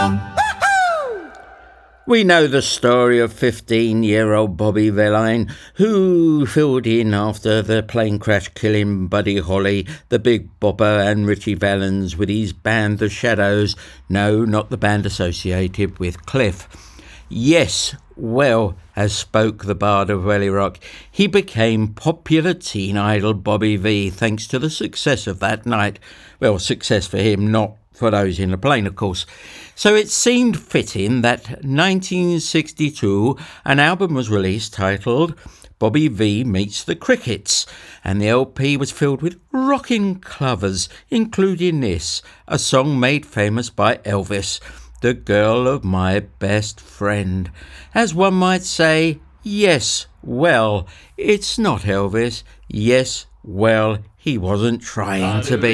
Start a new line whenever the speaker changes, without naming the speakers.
We know the story of 15-year-old Bobby Verlaine, who filled in after the plane crash killing Buddy Holly, the Big Bopper and Richie Valens with his band The Shadows. No, not the band associated with Cliff. Yes, well, as spoke the bard of Rally Rock, he became popular teen idol Bobby V thanks to the success of that night. Well, success for him, not for those in the plane, of course. So it seemed fitting that 1962 an album was released titled Bobby V Meets the Crickets, and the LP was filled with rocking covers, including this, a song made famous by Elvis, The Girl of My Best Friend. As one might say, yes, well, it's not Elvis. Yes, well, he wasn't trying to be.